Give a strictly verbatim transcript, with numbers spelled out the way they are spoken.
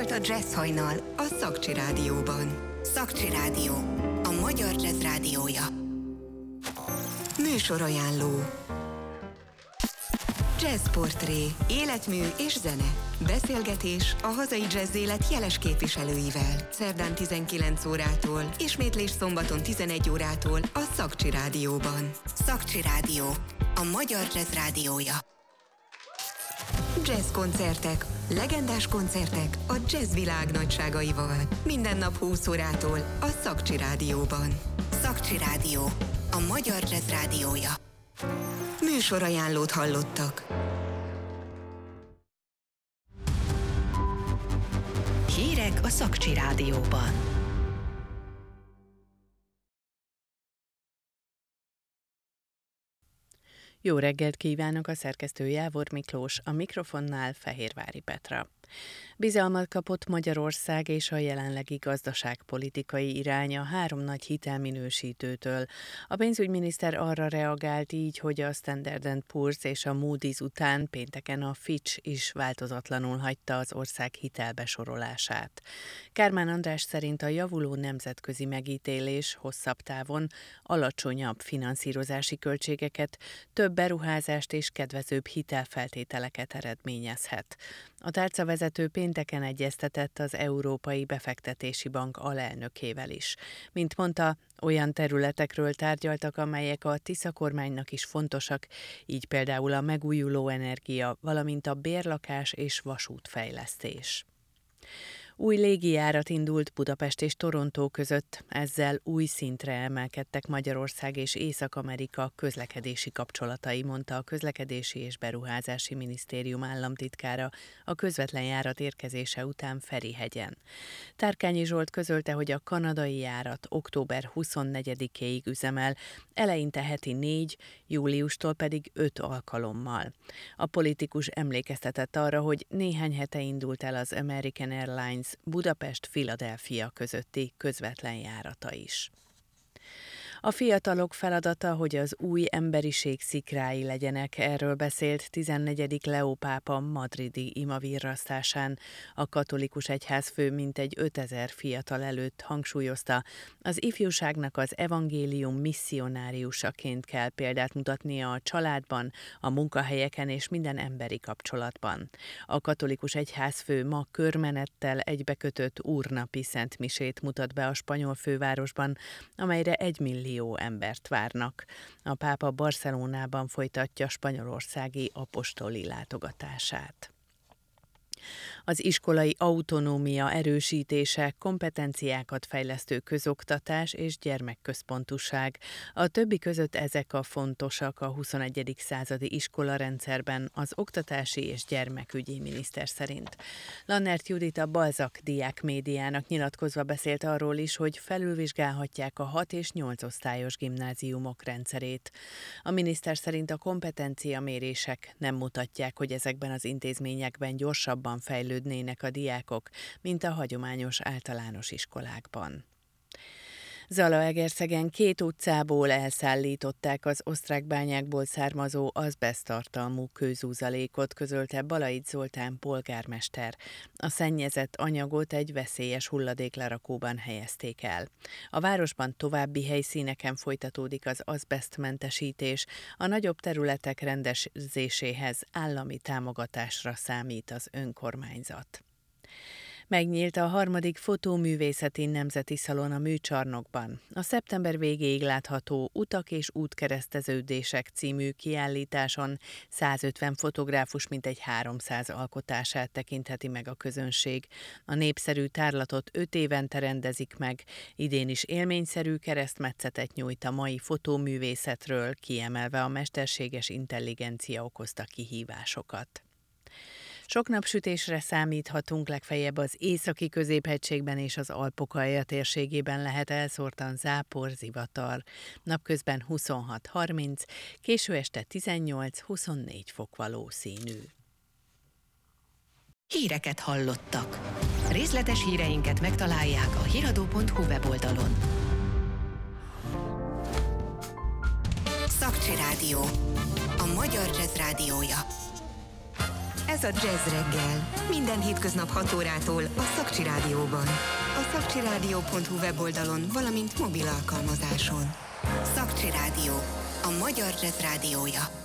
volt a Jazz Hajnal a Szakcsi Rádióban. Szakcsi Rádió, a magyar jazz rádiója. Műsorajánló. Jazzportré, életmű és zene. Beszélgetés a hazai jazz élet jeles képviselőivel. Szerdán tizenkilenc órától, ismétlés szombaton tizenegy órától a Szakcsi Rádióban. Szakcsi Rádió, a magyar jazz rádiója. Jazz koncertek, legendás koncertek a jazz világ nagyságaival. Minden nap húsz órától a Szakcsi Rádióban. Szakcsi Rádió, a magyar jazz rádiója. Műsorajánlót hallottak. Hírek a Szakcsi Rádióban. Jó reggelt kívánok, a szerkesztő Jávor Miklós, a mikrofonnál Fehérvári Petra. Bizalmat kapott Magyarország és a jelenlegi gazdaságpolitikai irány a három nagy hitelminősítőtől. A pénzügyminiszter arra reagált így, hogy a Standard and Poor's és a Moody's után pénteken a Fitch is változatlanul hagyta az ország hitelbesorolását. Kármán András szerint a javuló nemzetközi megítélés hosszabb távon alacsonyabb finanszírozási költségeket, több beruházást és kedvezőbb hitelfeltételeket eredményezhet. A tárcavezető pénteken egyeztetett az Európai Befektetési Bank alelnökével is. Mint mondta, olyan területekről tárgyaltak, amelyek a Tisza kormánynak is fontosak, így például a megújuló energia, valamint a bérlakás és vasútfejlesztés. Új légijárat indult Budapest és Torontó között, ezzel új szintre emelkedtek Magyarország és Észak-Amerika közlekedési kapcsolatai, mondta a Közlekedési és Beruházási Minisztérium államtitkára a közvetlen járat érkezése után Ferihegyen. Tárkányi Zsolt közölte, hogy a kanadai járat október huszonnegyedikéig üzemel, eleinte heti négy, júliustól pedig öt alkalommal. A politikus emlékeztetett arra, hogy néhány hete indult el az American Airlines Budapest-Philadelphia közötti közvetlen járata is. A fiatalok feladata, hogy az új emberiség szikrái legyenek, erről beszélt tizennegyedik Leó pápa madridi imavirrasztásán. A katolikus egyházfő mintegy ötezer fiatal előtt hangsúlyozta, az ifjúságnak az evangélium misszionáriusaként kell példát mutatnia a családban, a munkahelyeken és minden emberi kapcsolatban. A katolikus egyházfő ma körmenettel egybekötött úrnapi szentmisét mutat be a spanyol fővárosban, amelyre egy millió embert várnak. A pápa Barcelonában folytatja spanyolországi apostoli látogatását. Az iskolai autonómia erősítése, kompetenciákat fejlesztő közoktatás és gyermekközpontúság. A többi között ezek a fontosak a huszonegyedik századi iskolarendszerben az oktatási és gyermekügyi miniszter szerint. Lannert Judit a Balzak Diák Médiának nyilatkozva beszélt arról is, hogy felülvizsgálhatják a hat és nyolc osztályos gimnáziumok rendszerét. A miniszter szerint a kompetenciamérések nem mutatják, hogy ezekben az intézményekben gyorsabban fejlődnének a diákok, mint a hagyományos általános iskolákban. Zalaegerszegen két utcából elszállították az osztrák bányákból származó azbeszttartalmú kőzúzalékot, közölte Balait Zoltán polgármester. A szennyezett anyagot egy veszélyes hulladéklerakóban helyezték el. A városban további helyszíneken folytatódik az azbesztmentesítés, a nagyobb területek rendezéséhez állami támogatásra számít az önkormányzat. Megnyílt a harmadik fotóművészeti nemzeti szalon a Műcsarnokban. A szeptember végéig látható Utak és útkereszteződések című kiállításon százötven fotográfus mintegy háromszáz alkotását tekintheti meg a közönség. A népszerű tárlatot öt évente rendezik meg, idén is élményszerű keresztmetszetet nyújt a mai fotóművészetről, kiemelve a mesterséges intelligencia okozta kihívásokat. Sok napsütésre számíthatunk, legfeljebb az északi középhegységben és az Alpok-alja térségében lehet elszórtan zápor, zivatar. Napközben huszonhat harminc, késő este tizennyolc-huszonnégy fok valószínű. Híreket hallottak. Részletes híreinket megtalálják a hiradó pont hu weboldalon. Szakcsi Rádió, a magyar jazz rádiója. Ez a Jazz Reggel. Minden hétköznap hat órától a Szakcsi Rádióban. A szakcsirádió pont hu weboldalon, valamint mobil alkalmazáson. Szakcsi Rádió. A magyar jazz rádiója.